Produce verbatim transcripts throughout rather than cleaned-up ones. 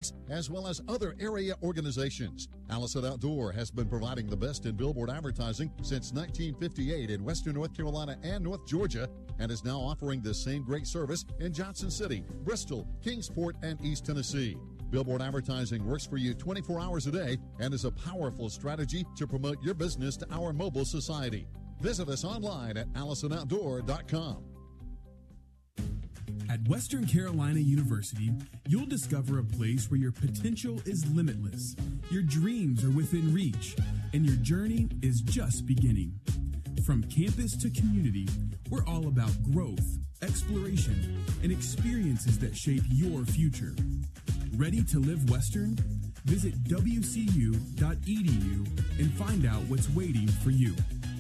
Sports, as well as other area organizations. Allison Outdoor has been providing the best in billboard advertising since nineteen fifty-eight in Western North Carolina and North Georgia, and is now offering the same great service in Johnson City, Bristol, Kingsport, and East Tennessee. Billboard advertising works for you twenty-four hours a day and is a powerful strategy to promote your business to our mobile society. Visit us online at allison outdoor dot com. At Western Carolina University, you'll discover a place where your potential is limitless, your dreams are within reach, and your journey is just beginning. From campus to community, we're all about growth, exploration, and experiences that shape your future. Ready to live Western? Visit w c u dot e d u and find out what's waiting for you.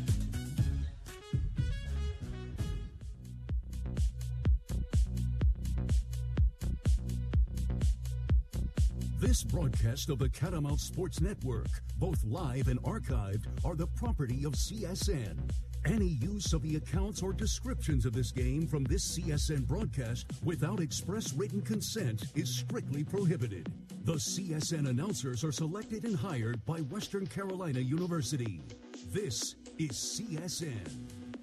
This broadcast of the Catamount Sports Network, both live and archived, are the property of C S N. Any use of the accounts or descriptions of this game from this C S N broadcast without express written consent is strictly prohibited. The C S N announcers are selected and hired by Western Carolina University. This is C S N.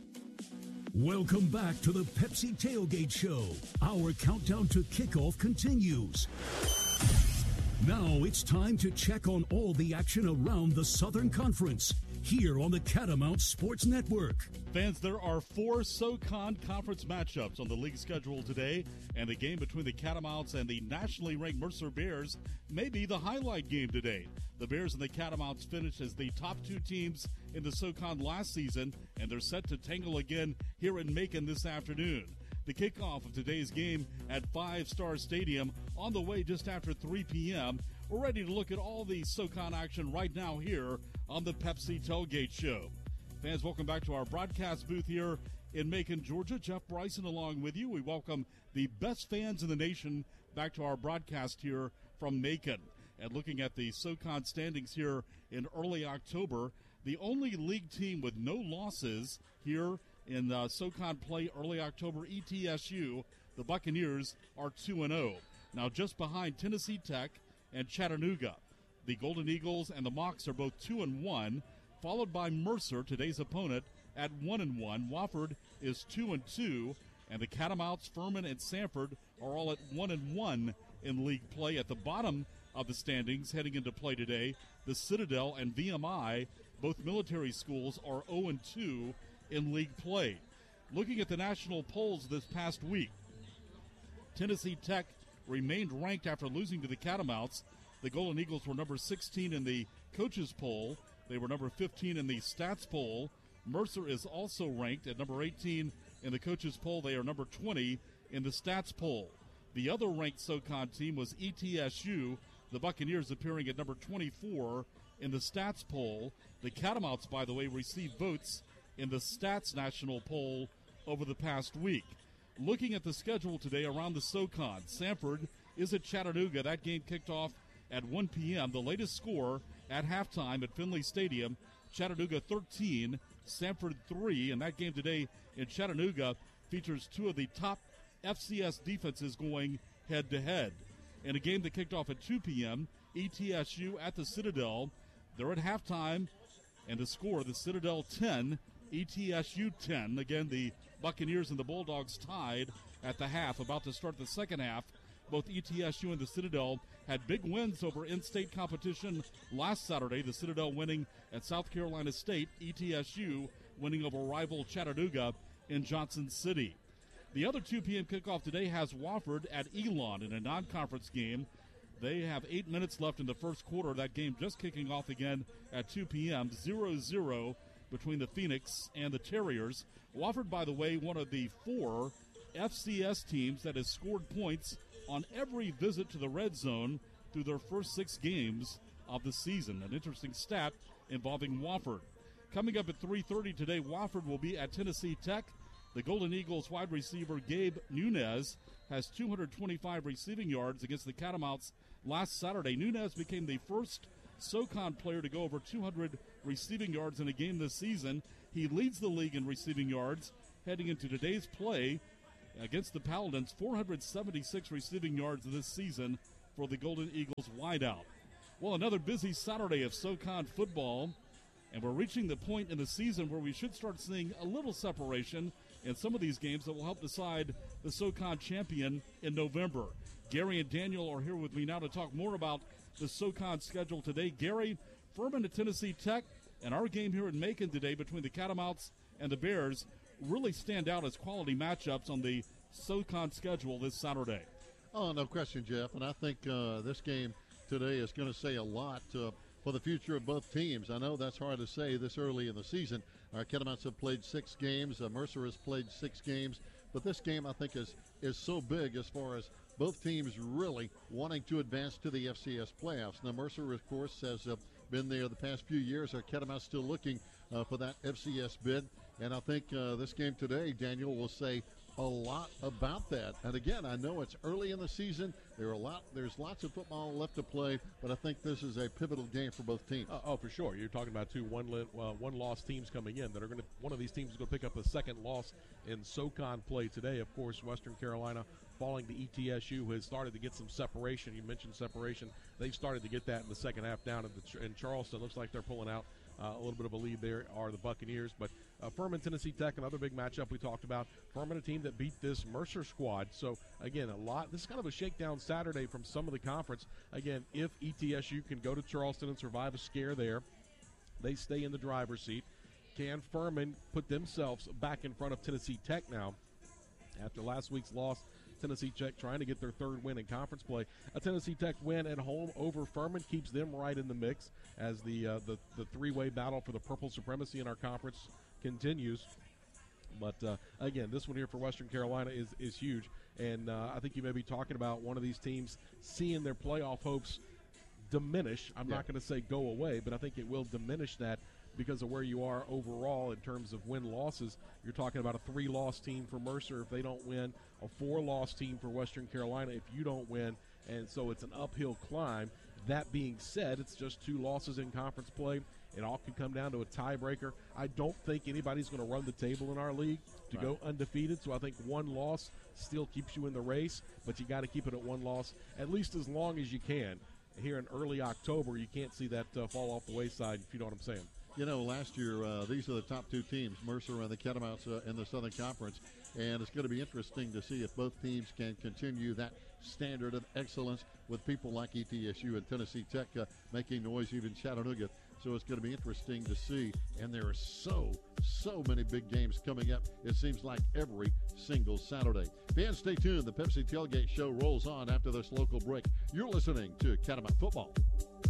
Welcome back to the Pepsi Tailgate Show. Our countdown to kickoff continues. Now it's time to check on all the action around the Southern Conference here on the Catamount Sports Network. Fans, there are four SoCon Conference matchups on the league schedule today, and the game between the Catamounts and the nationally ranked Mercer Bears may be the highlight game today. The Bears and the Catamounts finished as the top two teams in the SoCon last season, and they're set to tangle again here in Macon this afternoon. The kickoff of today's game at Five Star Stadium on the way just after three p.m. We're ready to look at all the SoCon action right now here on the Pepsi Tailgate Show. Fans, welcome back to our broadcast booth here in Macon, Georgia. Jeff Bryson along with you. We welcome the best fans in the nation back to our broadcast here from Macon. And looking at the SoCon standings here in early October, the only league team with no losses here in uh, SoCon play early October, E T S U, the Buccaneers, are two and oh. Now just behind Tennessee Tech and Chattanooga. The Golden Eagles and the Mocs are both two and one, followed by Mercer, today's opponent, at one and one. Wofford is two and two, and the Catamounts, Furman, and Sanford are all at one and one in league play. At the bottom of the standings heading into play today, the Citadel and V M I, both military schools, are oh and two in league play. Looking at the national polls this past week, Tennessee Tech remained ranked after losing to the Catamounts. The Golden Eagles were number sixteen in the coaches poll. They were number fifteen in the stats poll. Mercer is also ranked at number eighteen in the coaches poll. They are number twenty in the stats poll. The other ranked SoCon team was E T S U, the Buccaneers appearing at number twenty-four in the stats poll. The Catamounts, by the way, received votes in the Stats National Poll over the past week. Looking at the schedule today around the SoCon, Sanford is at Chattanooga. That game kicked off at one p.m. The latest score at halftime at Finley Stadium, Chattanooga thirteen, Sanford three, and that game today in Chattanooga features two of the top F C S defenses going head-to-head. In a game that kicked off at two p.m., E T S U at the Citadel. They're at halftime, and the score, the Citadel ten, E T S U ten. Again, the Buccaneers and the Bulldogs tied at the half. About to start the second half, both E T S U and the Citadel had big wins over in-state competition last Saturday. The Citadel winning at South Carolina State, E T S U winning over rival Chattanooga in Johnson City. The other two p.m. kickoff today has Wofford at Elon in a non-conference game. They have eight minutes left in the first quarter. That game just kicking off again at two p.m. zero zero between the Phoenix and the Terriers. Wofford, by the way, one of the four F C S teams that has scored points on every visit to the red zone through their first six games of the season. An interesting stat involving Wofford. Coming up at three thirty today, Wofford will be at Tennessee Tech. The Golden Eagles wide receiver Gabe Nunez has two hundred twenty-five receiving yards against the Catamounts last Saturday. Nunez became the first SoCon player to go over two hundred receiving yards in a game this season. He leads the league in receiving yards heading into today's play against the Paladins. four hundred seventy-six receiving yards this season for the Golden Eagles wideout. Well, another busy Saturday of SoCon football, and we're reaching the point in the season where we should start seeing a little separation in some of these games that will help decide the SoCon champion in November. Gary and Daniel are here with me now to talk more about the SoCon schedule today. Gary, Furman at Tennessee Tech, and our game here in Macon today between the Catamounts and the Bears really stand out as quality matchups on the SoCon schedule this Saturday. Oh, no question, Jeff. And I think uh, this game today is going to say a lot uh, for the future of both teams. I know that's hard to say this early in the season. Our Catamounts have played six games. Uh, Mercer has played six games. But this game, I think, is, is so big as far as both teams really wanting to advance to the F C S playoffs. Now, Mercer, of course, has uh, been there the past few years. Our Catamounts still looking uh, for that F C S bid. And I think uh, this game today, Daniel, will say a lot about that. And again, I know it's early in the season. There are a lot. There's lots of football left to play, but I think this is a pivotal game for both teams. Uh, oh, for sure. You're talking about two one li- uh, one loss teams coming in that are going to. One of these teams is going to pick up a second loss in SoCon play today. Of course, Western Carolina falling to E T S U, who has started to get some separation. You mentioned separation. They've started to get that in the second half down in, the, in Charleston. Looks like they're pulling out uh, a little bit of a lead there are the Buccaneers. But uh, Furman, Tennessee Tech, another big matchup we talked about. Furman, a team that beat this Mercer squad. So, again, a lot. This is kind of a shakedown Saturday from some of the conference. Again, if E T S U can go to Charleston and survive a scare there, they stay in the driver's seat. Can Furman put themselves back in front of Tennessee Tech now after last week's loss? Tennessee Tech trying to get their third win in conference play. A Tennessee Tech win at home over Furman keeps them right in the mix as the uh, the, the three-way battle for the purple supremacy in our conference continues. But, uh, again, this one here for Western Carolina is, is huge. And uh, I think you may be talking about one of these teams seeing their playoff hopes diminish. I'm yeah. not going to say go away, but I think it will diminish that because of where you are overall in terms of win-losses. You're talking about a three-loss team for Mercer if they don't win, a four-loss team for Western Carolina if you don't win, and so it's an uphill climb. That being said, it's just two losses in conference play. It all could come down to a tiebreaker. I don't think anybody's going to run the table in our league to right. go undefeated, so I think one loss still keeps you in the race, but you got to keep it at one loss at least as long as you can. Here in early October, you can't see that uh, fall off the wayside, if you know what I'm saying. You know, last year, uh, these are the top two teams, Mercer and the Catamounts uh, in the Southern Conference, and it's going to be interesting to see if both teams can continue that standard of excellence with people like E T S U and Tennessee Tech uh, making noise, even Chattanooga. So it's going to be interesting to see, and there are so, so many big games coming up, it seems like every single Saturday. Fans, stay tuned. The Pepsi Tailgate Show rolls on after this local break. You're listening to Catamount Football.